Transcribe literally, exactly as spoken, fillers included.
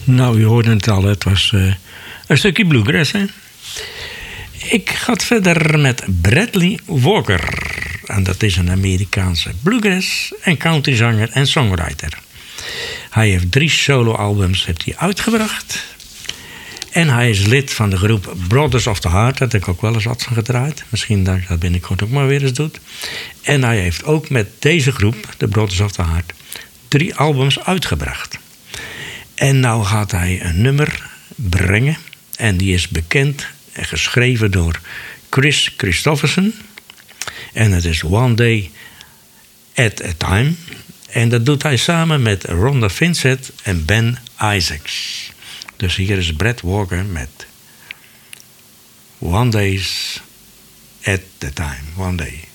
Nou, u hoorde het al, het was uh, een stukje bluegrass, hè? Ik ga verder met Bradley Walker. En dat is een Amerikaanse bluegrass en countryzanger en songwriter. Hij heeft drie soloalbums heeft hij uitgebracht. En hij is lid van de groep Brothers of the Heart. Dat heb ik ook wel eens wat van gedraaid. Misschien dat ik dat binnenkort ook maar weer eens doe. En hij heeft ook met deze groep, de Brothers of the Heart, drie albums uitgebracht. En nou gaat hij een nummer brengen. En die is bekend en geschreven door Chris Christofferson. En het is One Day at a Time. En dat doet hij samen met Rhonda Vincent en Ben Isaacs. Dus hier is Brad Walker met One Days at a Time. One Day.